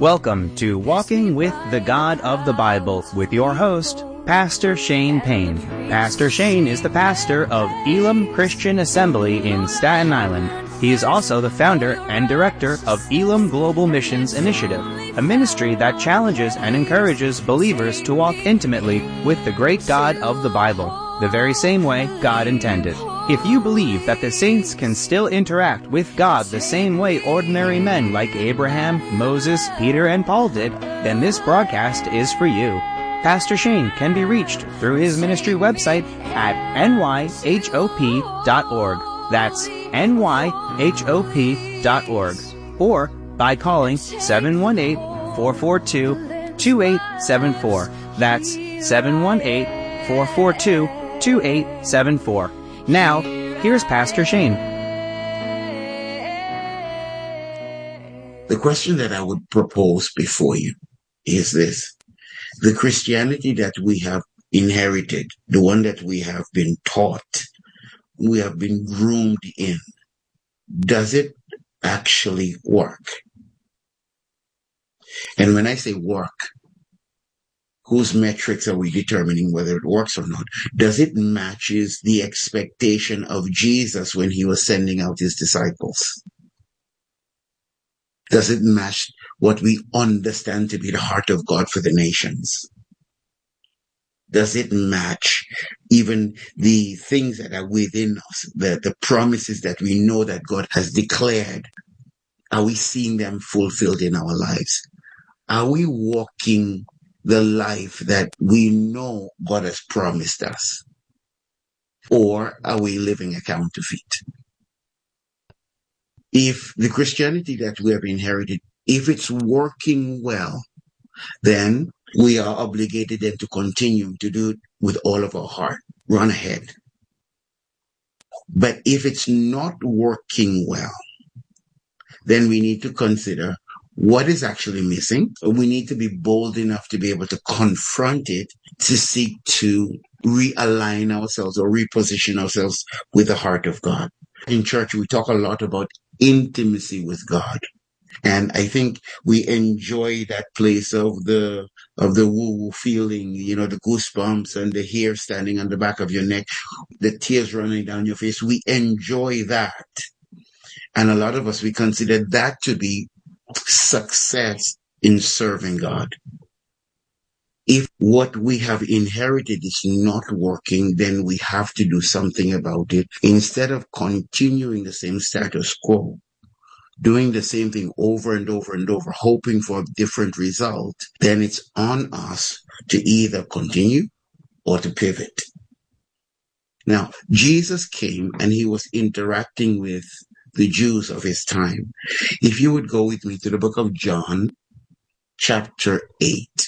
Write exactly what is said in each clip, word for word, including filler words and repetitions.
Welcome to Walking with the God of the Bible with your host, Pastor Shane Payne. Pastor Shane is the pastor of Elim Christian Assembly in Staten Island. He is also the founder and director of Elim Global Missions Initiative, a ministry that challenges and encourages believers to walk intimately with the great God of the Bible, the very same way God intended. If you believe that the saints can still interact with God the same way ordinary men like Abraham, Moses, Peter, and Paul did, then this broadcast is for you. Pastor Shane can be reached through his ministry website at N Y H O P dot org. That's N Y H O P dot org. Or by calling seven one eight, four four two, two eight seven four. That's seven one eight, four four two, two eight seven four. Now, here's Pastor Shane. The question that I would propose before you is this. The Christianity that we have inherited, the one that we have been taught, we have been groomed in, does it actually work? And when I say work, whose metrics are we determining whether it works or not? Does it matches the expectation of Jesus when he was sending out his disciples? Does it match what we understand to be the heart of God for the nations? Does it match even the things that are within us, the, the promises that we know that God has declared? Are we seeing them fulfilled in our lives? Are we walking the life that we know God has promised us? Or are we living a counterfeit? If the Christianity that we have inherited, if it's working well, then we are obligated then to continue to do it with all of our heart. Run ahead. But if it's not working well, then we need to consider what is actually missing. We need to be bold enough to be able to confront it, to seek to realign ourselves or reposition ourselves with the heart of God. In church, we talk a lot about intimacy with God. And I think we enjoy that place of the of the woo-woo feeling, you know, the goosebumps and the hair standing on the back of your neck, the tears running down your face. We enjoy that. And a lot of us, we consider that to be success in serving God. If what we have inherited is not working, then we have to do something about it. Instead of continuing the same status quo, doing the same thing over and over and over, hoping for a different result, then it's on us to either continue or to pivot. Now, Jesus came and he was interacting with the Jews of his time. If you would go with me to the book of John, chapter eight.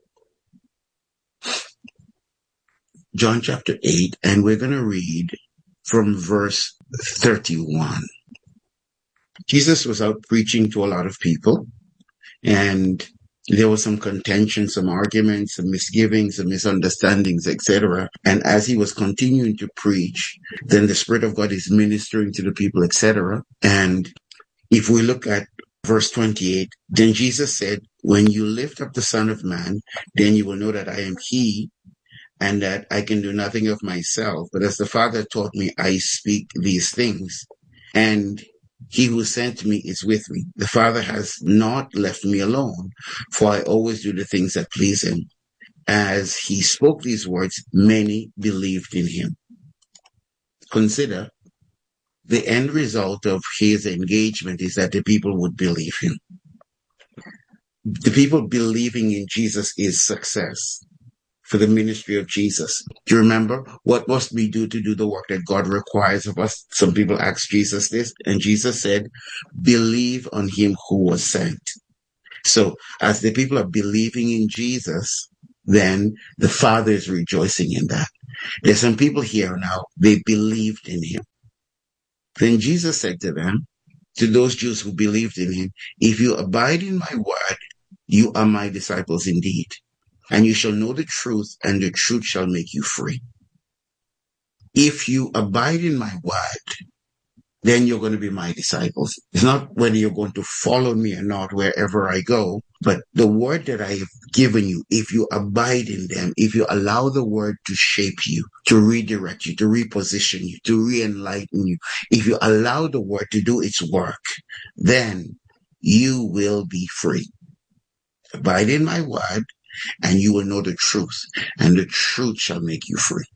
John chapter eight, and we're going to read from verse thirty-one. Jesus was out preaching to a lot of people, and there was some contention, some arguments, some misgivings, some misunderstandings, et cetera. And as he was continuing to preach, then the Spirit of God is ministering to the people, et cetera. And if we look at verse twenty-eight, then Jesus said, "When you lift up the Son of Man, then you will know that I am he, and that I can do nothing of myself. But as the Father taught me, I speak these things. And he who sent me is with me. The Father has not left me alone, for I always do the things that please him." As he spoke these words, many believed in him. Consider, the end result of his engagement is that the people would believe him. The people believing in Jesus is success for the ministry of Jesus. Do you remember? What must we do to do the work that God requires of us? Some people asked Jesus this, and Jesus said, believe on him who was sent. So as the people are believing in Jesus, then the Father is rejoicing in that. There's some people here now, they believed in him. Then Jesus said to them, to those Jews who believed in him, if you abide in my word, you are my disciples indeed. And you shall know the truth, and the truth shall make you free. If you abide in my word, then you're going to be my disciples. It's not whether you're going to follow me or not wherever I go, but the word that I have given you, if you abide in them, if you allow the word to shape you, to redirect you, to reposition you, to re-enlighten you, if you allow the word to do its work, then you will be free. Abide in my word, and you will know the truth, and the truth shall make you free.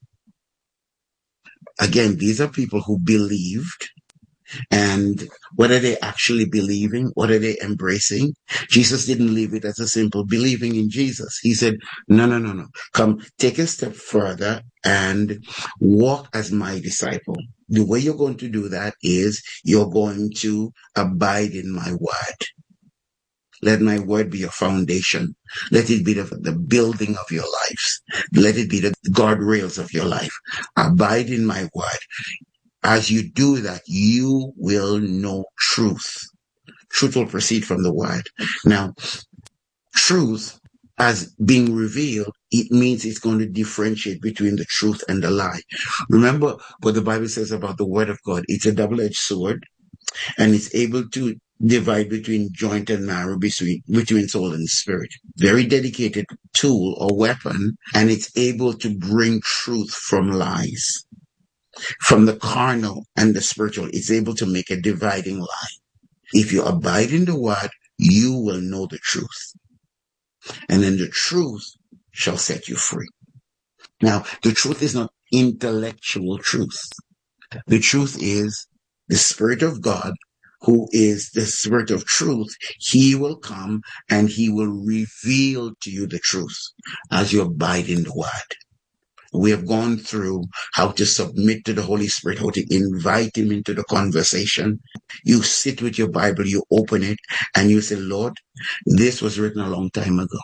Again, these are people who believed. And what are they actually believing? What are they embracing? Jesus didn't leave it as a simple believing in Jesus. He said, no, no, no, no. Come, take a step further and walk as my disciple. The way you're going to do that is you're going to abide in my word. Let my word be your foundation. Let it be the, the building of your lives. Let it be the guardrails of your life. Abide in my word. As you do that, you will know truth. Truth will proceed from the word. Now, truth, as being revealed, it means it's going to differentiate between the truth and the lie. Remember what the Bible says about the word of God. It's a double-edged sword, and it's able to divide between joint and marrow, between, between soul and spirit. Very dedicated tool or weapon, and it's able to bring truth from lies. From the carnal and the spiritual, it's able to make a dividing line. If you abide in the word, you will know the truth. And then the truth shall set you free. Now, the truth is not intellectual truth. The truth is the Spirit of God, who is the Spirit of truth. He will come and he will reveal to you the truth as you abide in the word. We have gone through how to submit to the Holy Spirit, how to invite him into the conversation. You sit with your Bible, you open it, and you say, Lord, this was written a long time ago.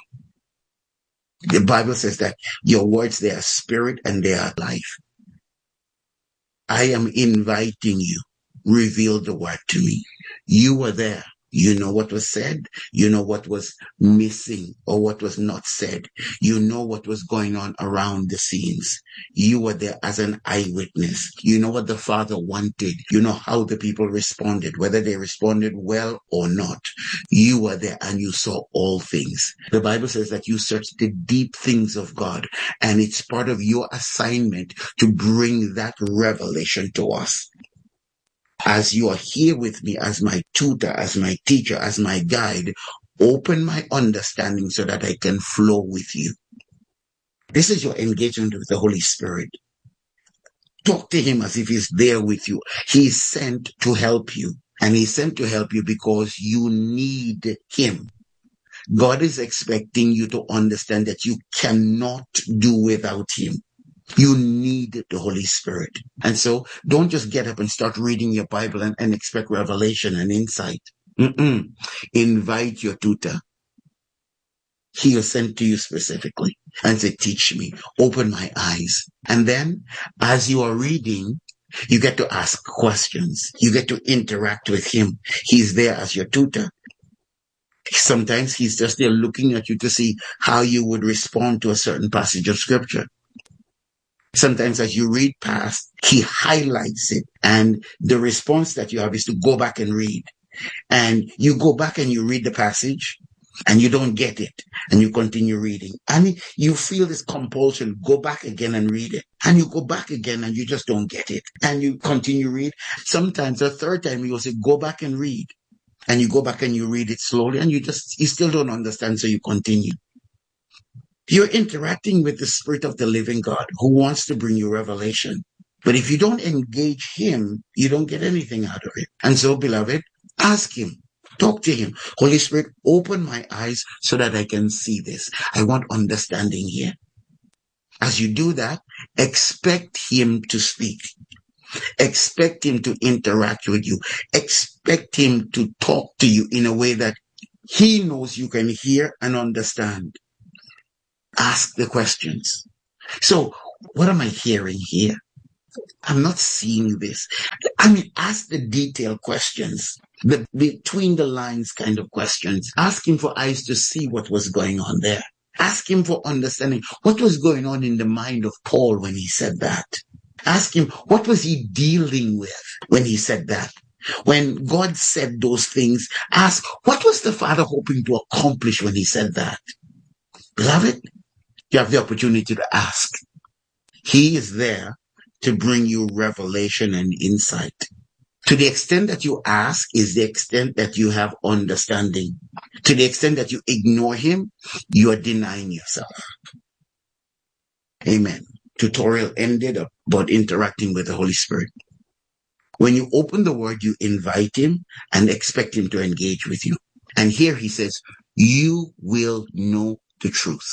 The Bible says that your words, they are spirit and they are life. I am inviting you. Reveal the word to me. You were there. You know what was said. You know what was missing or what was not said. You know what was going on around the scenes. You were there as an eyewitness. You know what the Father wanted. You know how the people responded, whether they responded well or not. You were there and you saw all things. The Bible says that you search the deep things of God, and it's part of your assignment to bring that revelation to us. As you are here with me as my tutor, as my teacher, as my guide, open my understanding so that I can flow with you. This is your engagement with the Holy Spirit. Talk to him as if he's there with you. He's sent to help you, and he's sent to help you because you need him. God is expecting you to understand that you cannot do without him. You need the Holy Spirit. And so don't just get up and start reading your Bible and, and expect revelation and insight. Mm-mm. Invite your tutor. He is sent to you specifically and say, teach me, open my eyes. And then as you are reading, you get to ask questions. You get to interact with him. He's there as your tutor. Sometimes he's just there looking at you to see how you would respond to a certain passage of scripture. Sometimes as you read past, he highlights it, and the response that you have is to go back and read. And you go back and you read the passage and you don't get it, and you continue reading. And you feel this compulsion, go back again and read it. And you go back again and you just don't get it. And you continue read. Sometimes the third time you'll say, go back and read. And you go back and you read it slowly, and you just, you still don't understand, so you continue. You're interacting with the Spirit of the living God who wants to bring you revelation. But if you don't engage him, you don't get anything out of it. And so, beloved, ask him. Talk to him. Holy Spirit, open my eyes so that I can see this. I want understanding here. As you do that, expect him to speak. Expect him to interact with you. Expect him to talk to you in a way that he knows you can hear and understand. Ask the questions. So, what am I hearing here? I'm not seeing this. I mean, ask the detailed questions, the between the lines kind of questions. Ask him for eyes to see what was going on there. Ask him for understanding what was going on in the mind of Paul when he said that. Ask him, what was he dealing with when he said that? When God said those things, ask, what was the Father hoping to accomplish when he said that? Beloved, you have the opportunity to ask. He is there to bring you revelation and insight. To the extent that you ask is the extent that you have understanding. To the extent that you ignore him, you are denying yourself. Amen. Tutorial ended about interacting with the Holy Spirit. When you open the word, you invite him and expect him to engage with you. And here he says, you will know the truth.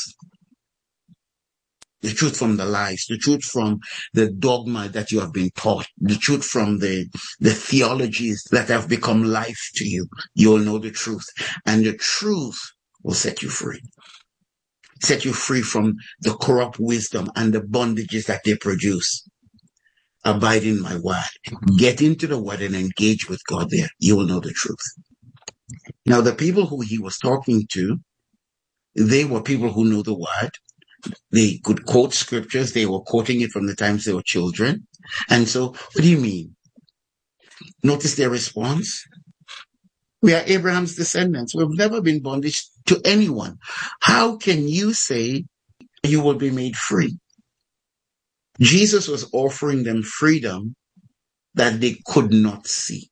The truth from the lies, the truth from the dogma that you have been taught, the truth from the, the theologies that have become life to you. You will know the truth. And the truth will set you free. Set you free from the corrupt wisdom and the bondages that they produce. Abide in my word. Get into the word and engage with God there. You will know the truth. Now, the people who he was talking to, they were people who knew the word. They could quote scriptures. They were quoting it from the times they were children. And so, what do you mean? Notice their response. We are Abraham's descendants. We've never been bondage to anyone. How can you say you will be made free? Jesus was offering them freedom that they could not see.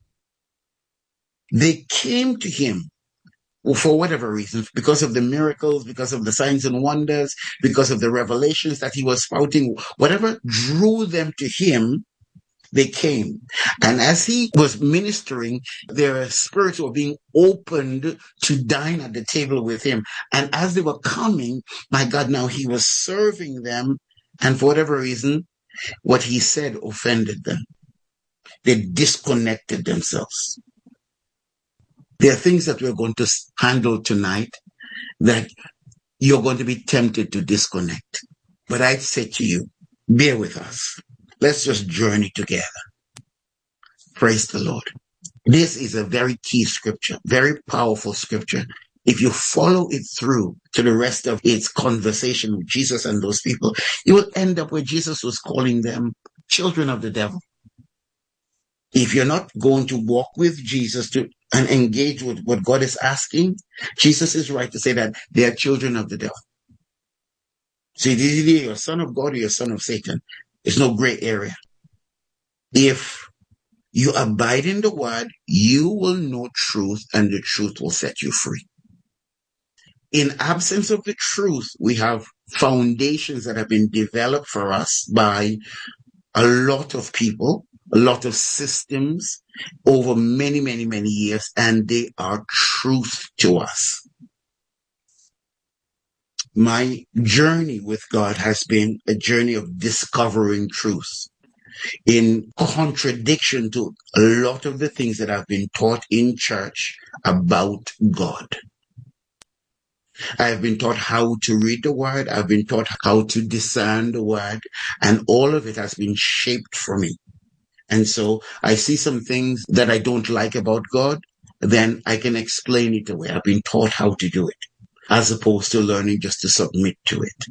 They came to him for whatever reason, because of the miracles, because of the signs and wonders, because of the revelations that he was spouting, whatever drew them to him, they came. And as he was ministering, their spirits were being opened to dine at the table with him. And as they were coming, my God, now he was serving them. And for whatever reason, what he said offended them. They disconnected themselves. There are things that we're going to handle tonight that you're going to be tempted to disconnect. But I'd say to you, bear with us. Let's just journey together. Praise the Lord. This is a very key scripture, very powerful scripture. If you follow it through to the rest of its conversation with Jesus and those people, you will end up where Jesus was calling them children of the devil. If you're not going to walk with Jesus to and engage with what God is asking, Jesus is right to say that they are children of the devil. So either you're a son of God or you're a son of Satan. There's no gray area. If you abide in the word, you will know truth and the truth will set you free. In absence of the truth, we have foundations that have been developed for us by a lot of people, a lot of systems over many, many, many years, and they are truth to us. My journey with God has been a journey of discovering truth in contradiction to a lot of the things that have been taught in church about God. I have been taught how to read the word. I've been taught how to discern the word, and all of it has been shaped for me. And so I see some things that I don't like about God, then I can explain it away. I've been taught how to do it, as opposed to learning just to submit to it.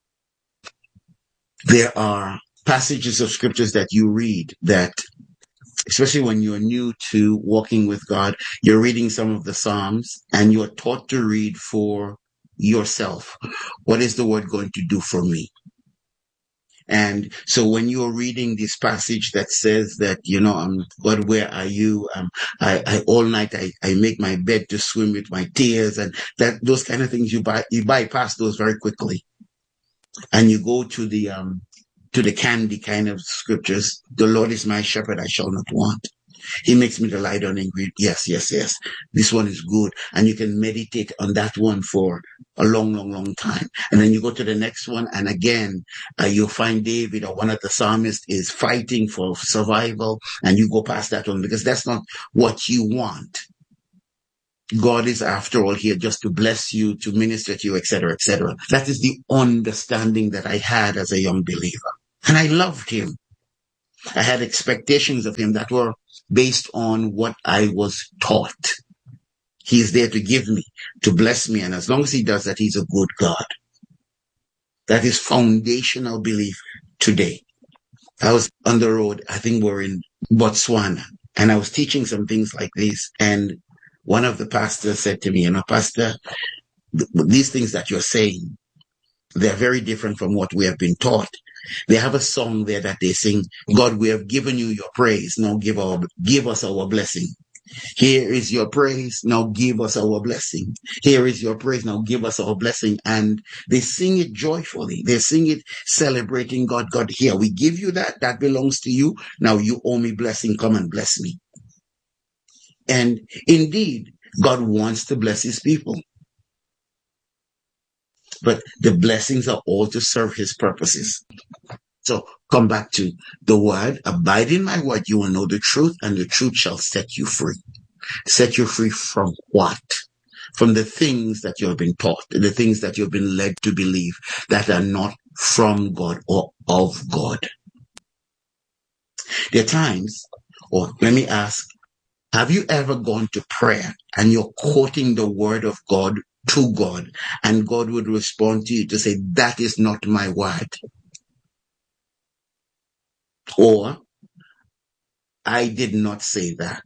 There are passages of scriptures that you read that, especially when you're new to walking with God, you're reading some of the Psalms and you're taught to read for yourself. What is the word going to do for me? And so when you're reading this passage that says that, you know, um, God, where are you? Um, I, I all night, I, I make my bed to swim with my tears, and that, those kind of things, you buy, you bypass those very quickly. And you go to the, um, to the candy kind of scriptures. The Lord is my shepherd, I shall not want. He makes me to lie down in green. Yes, yes, yes. This one is good. And you can meditate on that one for a long, long, long time. And then you go to the next one. And again, uh, you'll find David or one of the psalmists is fighting for survival. And you go past that one because that's not what you want. God is, after all, here just to bless you, to minister to you, et cetera, et cetera. That is the understanding that I had as a young believer. And I loved him. I had expectations of him that were based on what I was taught. He's there to give me, to bless me. And as long as he does that, he's a good God. That is foundational belief today. I was on the road. I think we're in Botswana, and I was teaching some things like this. And one of the pastors said to me, you know, Pastor, th- these things that you're saying, they're very different from what we have been taught. They have a song there that they sing, God, we have given you your praise. Now give our, give us our blessing. Here is your praise. Now give us our blessing. Here is your praise. Now give us our blessing. And they sing it joyfully. They sing it celebrating God. God, here, we give you that. That belongs to you. Now you owe me blessing. Come and bless me. And indeed, God wants to bless his people. But the blessings are all to serve his purposes. So come back to the word. Abide in my word. You will know the truth, and the truth shall set you free. Set you free from what? From the things that you have been taught, the things that you've been led to believe that are not from God or of God. There are times, or let me ask, have you ever gone to prayer and you're quoting the word of God to God, and God would respond to you to say, that is not my word? Or, I did not say that.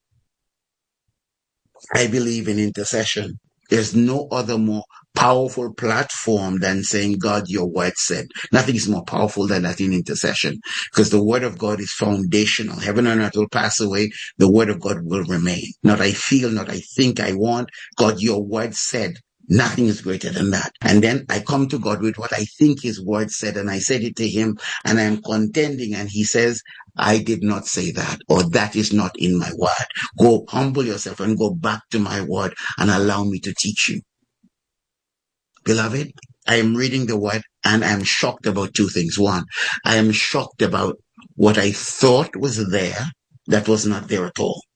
I believe in intercession. There's no other more powerful platform than saying, God, your word said. Nothing is more powerful than that in intercession, because the word of God is foundational. Heaven and earth will pass away. The word of God will remain. Not I feel, not I think I want. God, your word said. Nothing is greater than that. And then I come to God with what I think his word said, and I said it to him, and I'm contending, and he says, I did not say that, or that is not in my word. Go humble yourself and go back to my word and allow me to teach you. Beloved, I am reading the word and I'm shocked about two things. One, I am shocked about what I thought was there that was not there at all.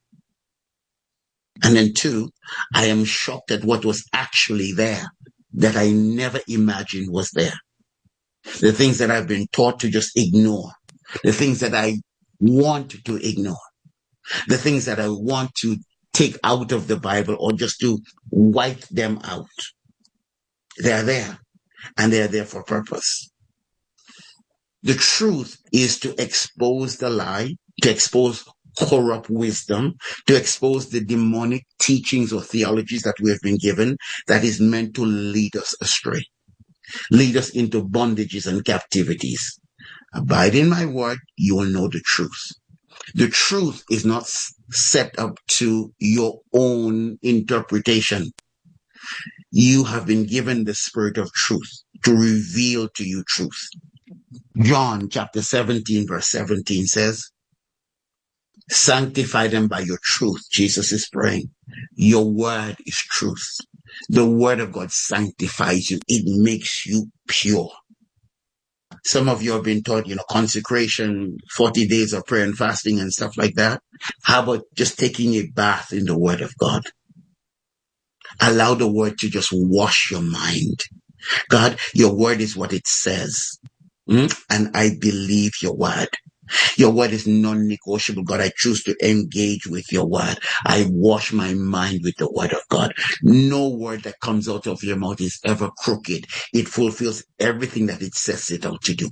And then two, I am shocked at what was actually there that I never imagined was there. The things that I've been taught to just ignore. The things that I want to ignore. The things that I want to take out of the Bible or just to wipe them out. They're there, and they're there for purpose. The truth is to expose the lie, to expose corrupt wisdom, to expose the demonic teachings or theologies that we have been given that is meant to lead us astray, lead us into bondages and captivities. Abide in my word, you will know the truth. The truth is not set up to your own interpretation. You have been given the spirit of truth to reveal to you truth. John chapter seventeen verse seventeen says, sanctify them by your truth. Jesus is praying. Your word is truth. The word of God sanctifies you. It makes you pure. Some of you have been taught, you know, consecration, forty days of prayer and fasting and stuff like that. How about just taking a bath in the word of God? Allow the word to just wash your mind. God, your word is what it says. Mm? And I believe your word. Your word is non-negotiable. God, I choose to engage with your word. I wash my mind with the word of God. No word that comes out of your mouth is ever crooked. It fulfills everything that it sets it out to do.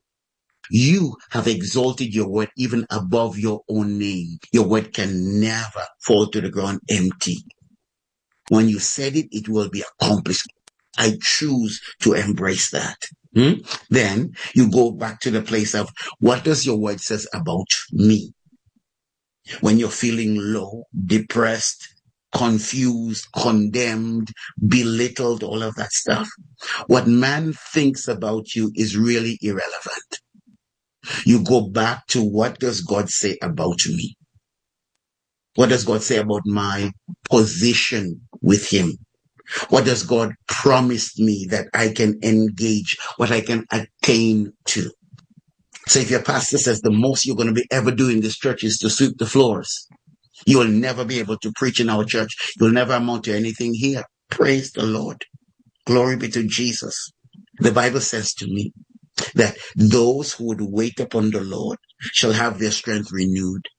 You have exalted your word even above your own name. Your word can never fall to the ground empty. When you said it, it will be accomplished. I choose to embrace that. Hmm? Then you go back to the place of what does your word says about me? When you're feeling low, depressed, confused, condemned, belittled, all of that stuff. What man thinks about you is really irrelevant. You go back to what does God say about me? What does God say about my position with him? What does God promise me that I can engage, what I can attain to? So if your pastor says the most you're going to be ever do in this church is to sweep the floors, you will never be able to preach in our church. You'll never amount to anything here. Praise the Lord. Glory be to Jesus. The Bible says to me that those who would wait upon the Lord shall have their strength renewed.